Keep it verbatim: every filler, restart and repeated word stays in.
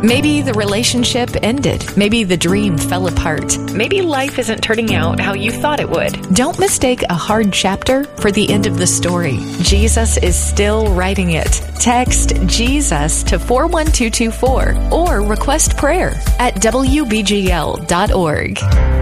Maybe the relationship ended. Maybe the dream fell apart. Maybe life isn't turning out how you thought it would. Don't mistake a hard chapter for the end of the story. Jesus is still writing it. Text Jesus to four one two two four or request prayer at W B G L dot org.